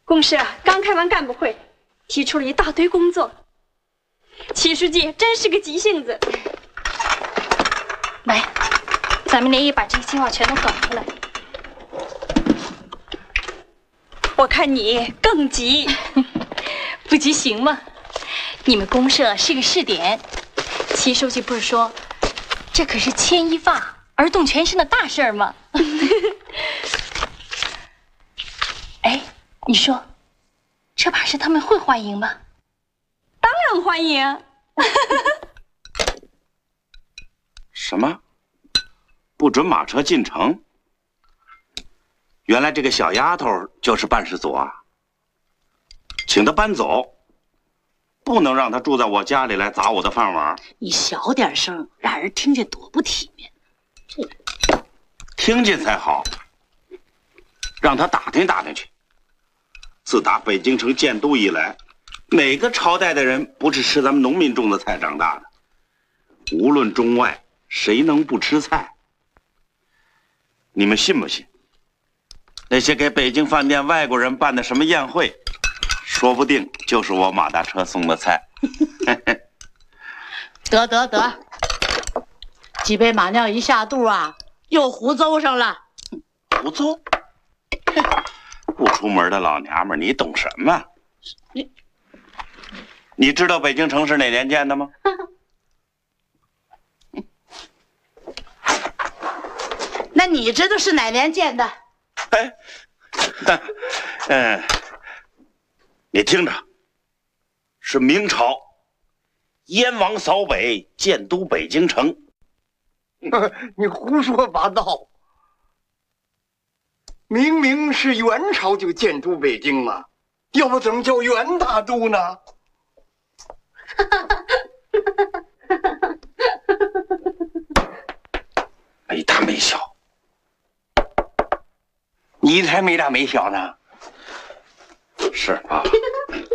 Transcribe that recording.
公社刚开完干部会，提出了一大堆工作。齐书记真是个急性子。来，咱们连夜把这些计划全都搞出来。我看你更急， 不急行吗？你们公社是个试点，齐书记不是说，这可是牵一发而动全身的大事儿吗？哎，你说，这把事他们会欢迎吗？ 当然欢迎。 什么？不准马车进城？原来这个小丫头就是办事组啊！请她搬走，不能让她住在我家里来砸我的饭碗。 你小点声，让人听见多不体面。 听见才好，让她打听打听去。自打北京城建都以来，哪个朝代的人不是吃咱们农民种的菜长大的？无论中外，谁能不吃菜？你们信不信？那些给北京饭店外国人办的什么宴会，说不定就是我马大车送的菜。 得，几杯马尿一下肚啊，又胡诌上了。 胡诌？不出门的老娘们，你懂什么？你知道北京城是哪年建的吗？ 那你知道是哪年建的？ 你听着，是明朝燕王扫北，建都北京城。 你胡说八道！明明是元朝就建都北京嘛，要不怎么叫元大都呢？ 没大没小。 你才没大没小呢。 是啊。